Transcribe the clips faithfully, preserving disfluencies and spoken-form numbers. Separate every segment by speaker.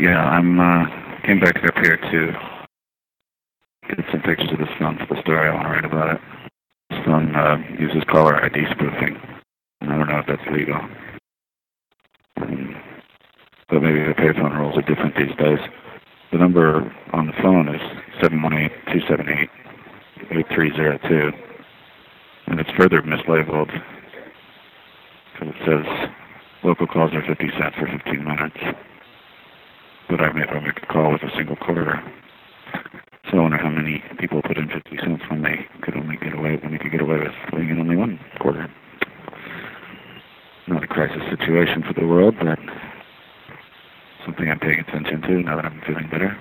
Speaker 1: Yeah, I'm uh, came back up here to get some pictures of this phone for the story I want to write about it. This phone uh, uses caller I D spoofing. I don't know if that's legal. Um, but maybe the payphone rules are different these days. The number on the phone is seven one eight, two seven eight, eight three zero two. And it's further mislabeled because it says local calls are fifty cents for fifteen minutes. But I made, I make a call with a single quarter. So I wonder how many people put in fifty cents when they could only get away, when they could get away with putting in only one quarter. Not a crisis situation for the world, but something I'm paying attention to now that I'm feeling better.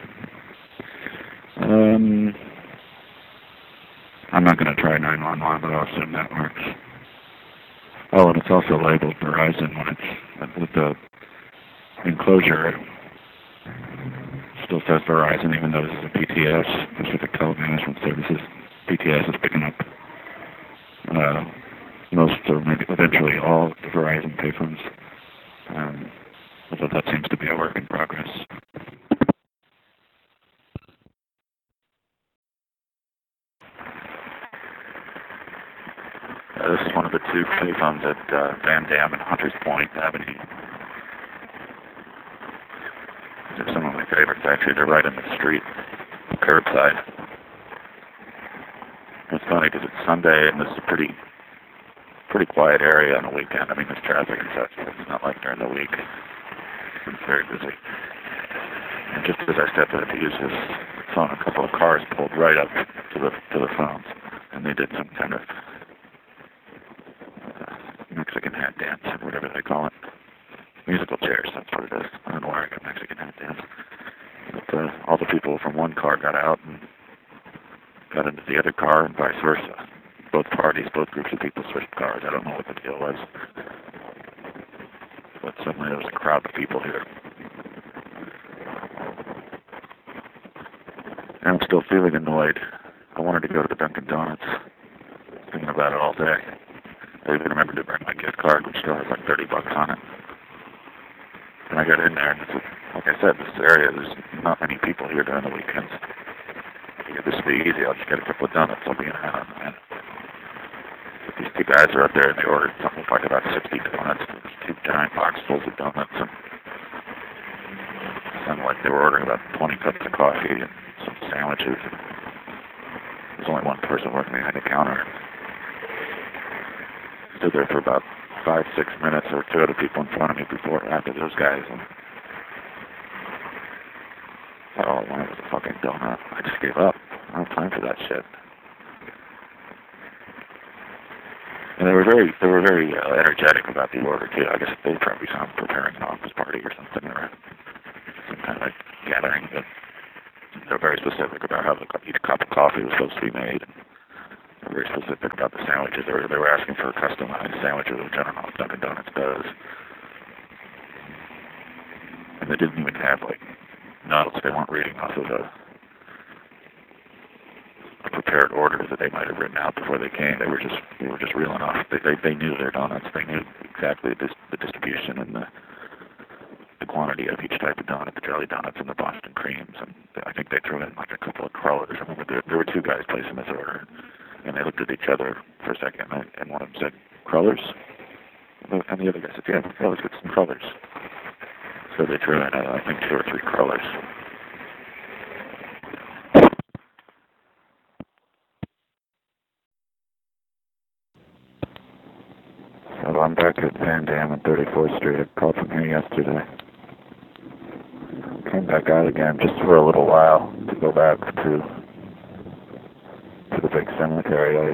Speaker 1: Um, I'm not going to try nine one one, but I'll assume that works. Oh, and it's also labeled Verizon when it's with the enclosure. Still says Verizon, even though this is a P T S, Pacific Telemanagement Services. P T S is picking up uh, most, or maybe eventually all, of the Verizon payphones. Um, although that seems to be a work in progress. Uh, this is one of the two payphones at uh, Van Dam and Hunters Point Avenue. These are some of my favorites, actually. They're right in the street, curbside. It's funny because it's Sunday and this is a pretty, pretty quiet area on a weekend. I mean, there's traffic and such, but it's not like during the week. It's very busy. And just as I stepped in to use this phone, a couple of cars pulled right up to the to the phones, and they did some kind of uh, Mexican hat dance or whatever they call it. Musical chairs, that's what it is. I don't know where I got Mexican hat dance. But uh, all the people from one car got out and got into the other car and vice versa. Both parties, both groups of people switched cars. I don't know what the deal was. But suddenly there was a crowd of people here. And I'm still feeling annoyed. I wanted to go to the Dunkin' Donuts. Thinking about it all day. I even remembered to bring my gift card, which still has like thirty bucks on it. And I got in there, and it's, like I said, this area, there's not many people here during the weekends. I figured this would be easy. I'll just get a couple of donuts. I'll be in and out in a minute. But these two guys are up there, and they ordered something like about sixty donuts, two giant boxfuls of donuts, and it sounded like they were ordering about twenty cups of coffee and some sandwiches. There's only one person working behind the counter. Stood there for about five, six minutes. There were two other people in front of me before and after those guys. And all I wanted was a fucking donut. I just gave up. I don't have time for that shit. And they were very, they were very uh, energetic about the order too. I guess they probably saw them preparing an office party or something, or some kind of like gathering. But they were very specific about how the, each cup of coffee was supposed to be made. And they were very specific about the sandwiches. They were, they were asking for customized sandwiches, which I don't know if Dunkin' Donuts does. And they didn't even have like notes. They weren't reading off of a, a prepared order that they might have written out before they came. They were just they were just reeling off. They they, they knew their donuts. They knew exactly the, the distribution and the the quantity of each type of donut, the jelly donuts and the Boston creams. And I think they threw in like a couple of crullers. I remember there, there were two guys placing this order, and they looked at each other for a second, and, and one of them said, "Crullers?" And the other guy said, "Yeah, yeah, let's get some crullers." So they threw in, uh, I think, two or three crullers. So I'm back at Van Dam and thirty-fourth Street. I called from here yesterday. Came back out again just for a little while to go back to to the big cemetery.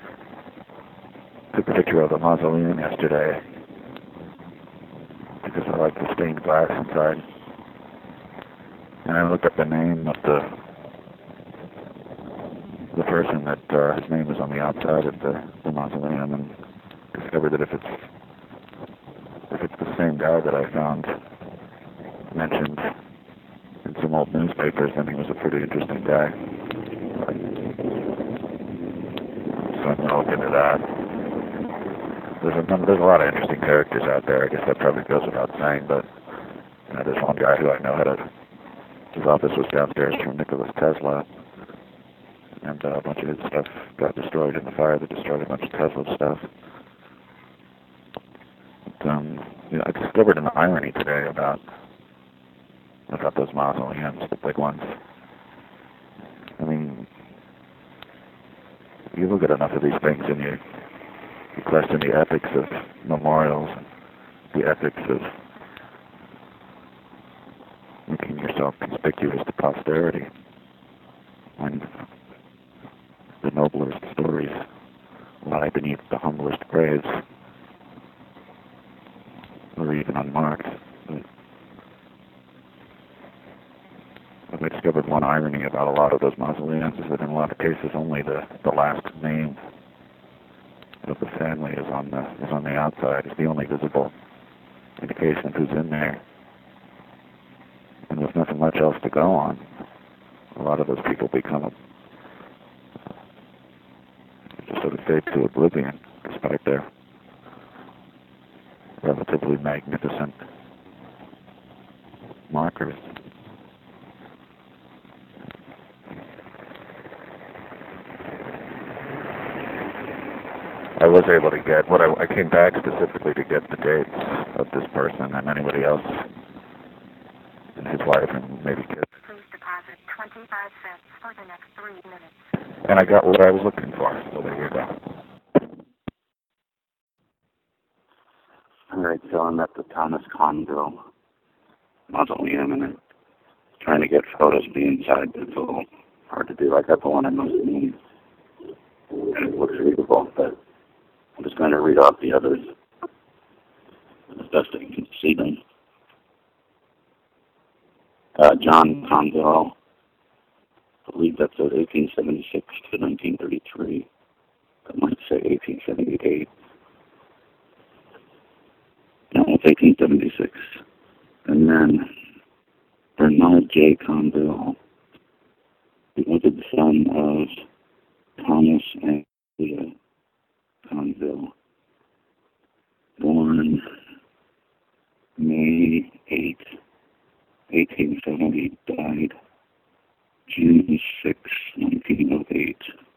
Speaker 1: I took a picture of the mausoleum yesterday because I like the stained glass inside. And I looked up the name of the the person that uh, his name was on the outside of the, the mausoleum, and discovered that if it's if it's the same guy that I found mentioned in some old newspapers, then he was a pretty interesting guy. So I'm gonna look into that. There's a there's a lot of interesting characters out there. I guess that probably goes without saying, but Uh, there's one guy who I know had a, his office was downstairs from Nikola Tesla, and uh, a bunch of his stuff got destroyed in the fire that destroyed a bunch of Tesla stuff. But, um, you know, I discovered an irony today about about those mausoleums, the big ones. I mean, you look at enough of these things and you, you question the ethics of memorials and the ethics of making yourself conspicuous to posterity when the noblest stories lie beneath the humblest graves, or even unmarked. But I discovered one irony about a lot of those mausoleums is that in a lot of cases only the, the last name of the family is on the is on the outside. It's the only visible indication of who's in there. And there's nothing much else to go on. A lot of those people become a, just sort of fade to oblivion despite their relatively magnificent markers. I was able to get, what I, I came back specifically to get the dates of this person and anybody else and his wife and maybe kids.
Speaker 2: Please deposit twenty-five cents for the next three minutes.
Speaker 1: And I got what I was looking for, so there you go. Alright, so I'm at the Thomas Conville Mausoleum and I'm trying to get photos of the inside, but it's a little hard to do. I got the one I most need, and it looks readable, but I'm just going to read off the others as best I can see them. Uh, John Conville, I believe that's at eighteen seventy-six to nineteen thirty-three. I might say eighteen seventy-eight. No, it's eighteen seventy-six. And then Bernard J. Conville, he was the son of Thomas and Leah Conville, born May eighth, eighteen seventy, died June sixth, nineteen oh eight.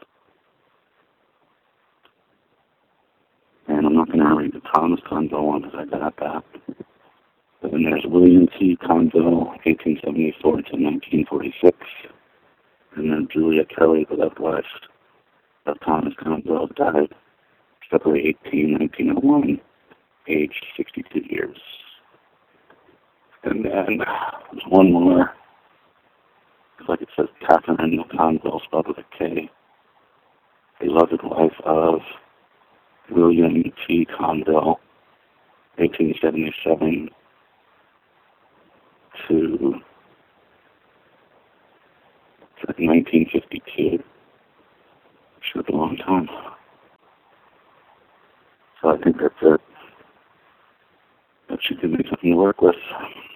Speaker 1: And I'm not going to read the Thomas Conville one because I got that. But then there's William C. Conville, eighteen seventy-four to nineteen forty-six. And then Julia Kelly, the left wife of Thomas Conville, died February eighteenth, nineteen oh one, aged sixty-two years. And then there's one more. It's like it says Catherine Conville, spelled with a K. Beloved wife of William T. Conville, eighteen seventy-seven to like nineteen fifty-two. Which was a long time. So I think that's it. That should give me something to work with.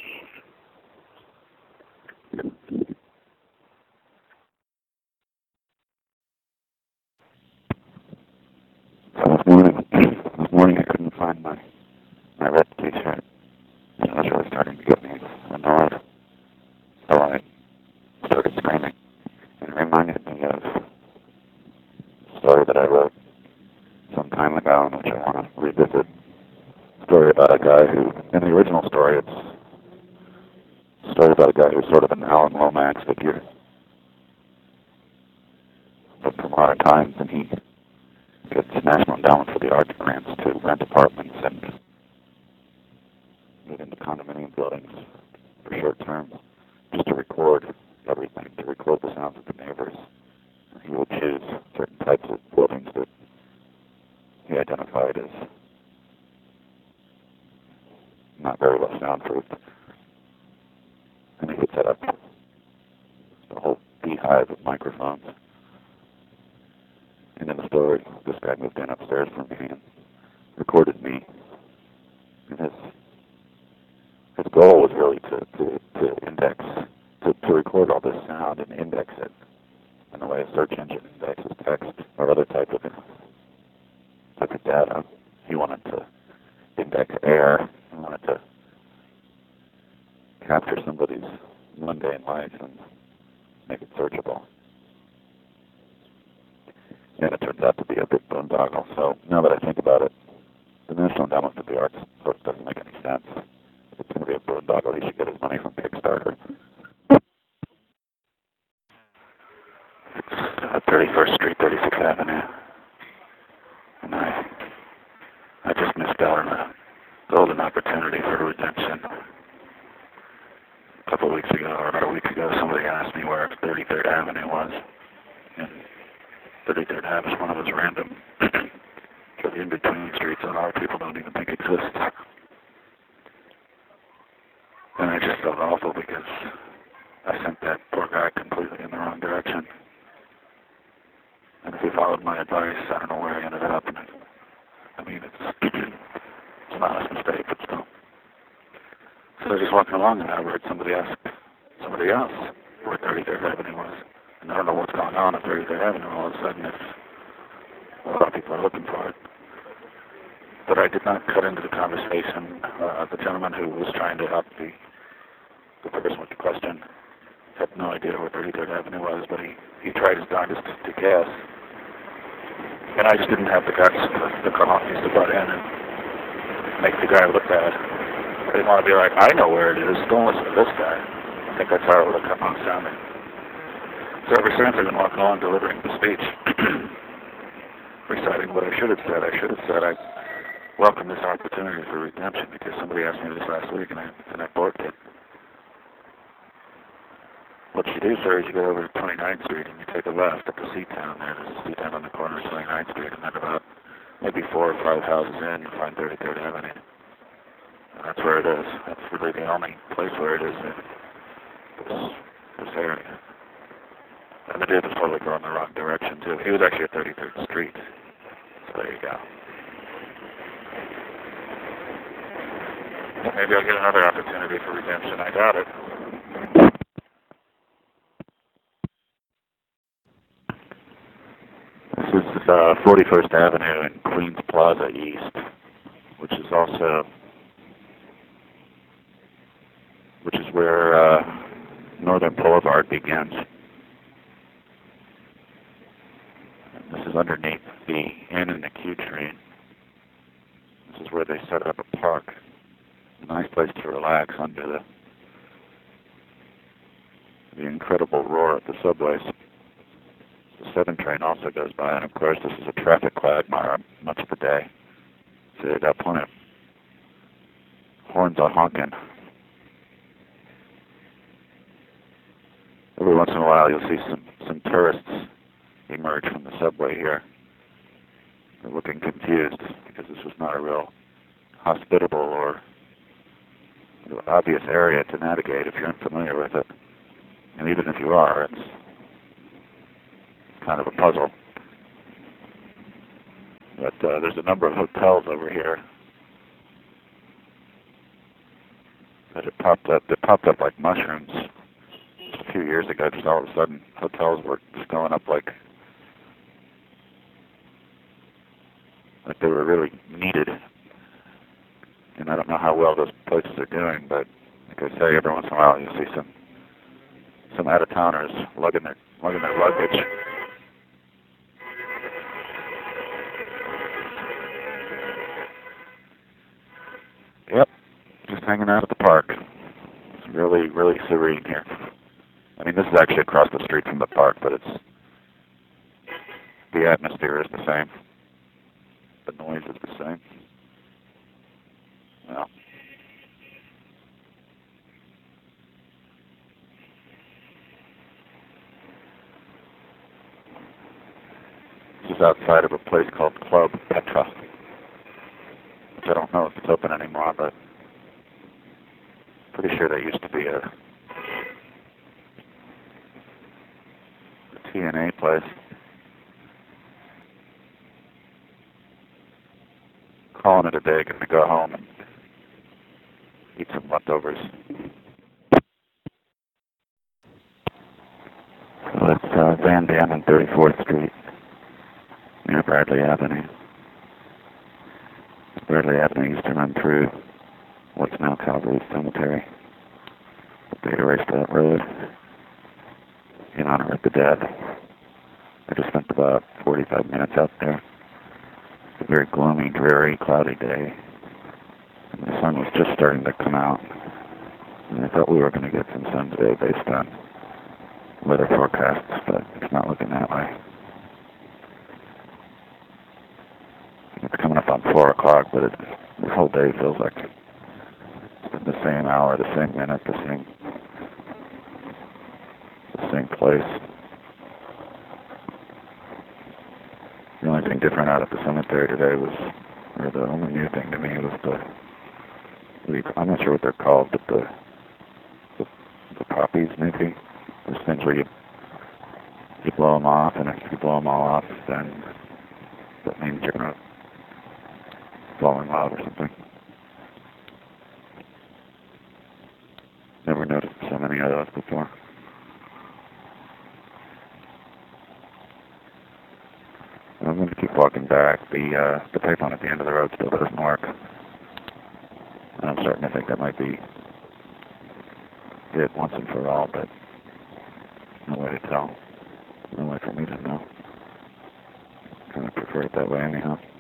Speaker 1: So this morning, this morning I couldn't find my my red T-shirt. It was really starting to get me annoyed. So I started screaming. It reminded me of a story that I wrote some time ago, in which I want to revisit. A story about a guy who, in the original story, it's a story about a guy who's sort of an Alan Lomax figure, but from modern times, and he gets National Endowment for the Arts grants to rent apartments and move into condominium buildings for short terms, just to record everything, to record the sounds of the neighbors. He would choose certain types of buildings that he identified as not very well soundproofed. And he would set up a whole beehive of microphones. And in the story, this guy moved in upstairs from me and recorded me. And his his goal was really to, to, to index, to, to record all this sound and index it in the way a search engine indexes text or other type of type of data. He wanted to index air. He wanted to capture somebody's mundane life and make it searchable. And it turns out to be a big boondoggle. So now that I think about it, the National Endowment of the Arts sort of doesn't make any sense. If it's going to be a boondoggle, he should get his money from Kickstarter. It's uh, thirty-first Street, thirty-sixth Avenue. And I, I just missed out on a golden opportunity for redemption. A couple of weeks ago, or about a week ago, somebody asked me where thirty-third Avenue was. And thirty-third Avenue is one of those random sort of in-between streets that a lot of people don't even think exist. And I just felt awful because I sent that poor guy completely in the wrong direction. And if he followed my advice, I don't know where he ended up. And it, I mean, it's, it's an honest mistake, but still. So I was just walking along and I heard somebody ask somebody else where thirty-third Avenue was. And I don't know what's going on at thirty-third Avenue. All of a sudden, it's, a lot of people are looking for it. But I did not cut into the conversation. Uh, the gentleman who was trying to help the, the person with the question had no idea where thirty-third Avenue was, but he, he tried his darndest to, to guess. And I just didn't have the guts to come off to butt in and make the guy look bad. I didn't want to be like, I know where it is, don't listen to this guy. I think that's how it would have come out sounding. So ever since I've been walking along delivering the speech, reciting what I should have said. I should have said I welcome this opportunity for redemption because somebody asked me this last week and I, and I borked it. What you do, sir, is you go over to twenty-ninth Street and you take a left at the C-Town there. There's a C-Town on the corner of twenty-ninth Street, and then about maybe four or five houses in, you'll find thirty-third Avenue. And that's where it is. That's really the only place where it is in this, this area. And the dude was totally going the wrong direction, too. He was actually at thirty-third Street. So there you go. Maybe I'll get another opportunity for redemption. I doubt it. This is uh, forty-first Avenue and Queens Plaza East, which is also, which is where uh, Northern Boulevard begins. This is underneath the N and the Q train. This is where they set up a park. A nice place to relax under the the incredible roar of the subways. The seven train also goes by, and of course this is a traffic quagmire much of the day. So they've got plenty of horns a honking. Every once in a while you'll see some, some tourists emerge from the subway here. They're looking confused because this was not a real hospitable or obvious area to navigate if you're unfamiliar with it. And even if you are, it's kind of a puzzle. But uh, there's a number of hotels over here that have popped up. They popped up like mushrooms just a few years ago. Just all of a sudden, hotels were just going up like like they were really needed. And I don't know how well those places are doing, but like I say, every once in a while you'll see some some out-of-towners lugging their lugging their luggage. Yep, just hanging out at the park. It's really, really serene here. I mean, this is actually across the street from the park, but it's the atmosphere is the same. The noise is the same. Well, this is outside of a place called Club Petra, which I don't know if it's open anymore, but pretty sure there used to be a, a T N A place. Calling it a day, gonna go home and eat some leftovers. So it's uh, Van Dam and thirty-fourth Street near Bradley Avenue. Bradley Avenue used to run through what's now Calvary Cemetery. Beta Race that road in honor of the dead. I just spent about forty-five minutes out there. It's a very gloomy, dreary, cloudy day. And the sun was just starting to come out. And I thought we were going to get some sun today based on weather forecasts, but it's not looking that way. It's coming up on four o'clock, but it, this whole day feels like it's been the same hour, the same minute, the same, the same place. The only thing different out at the cemetery today was, or the only new thing to me was the, the I'm not sure what they're called, but the, the, the poppies maybe. Those things where you, you blow them off, and if you blow them all off, then that means you're not blowing loud or something. Never noticed so many of those before. I'm going to keep walking back. The uh, the payphone at the end of the road still doesn't work. And I'm starting to think that might be it once and for all, but no way to tell. No way for me to know. Kind of prefer it that way anyhow.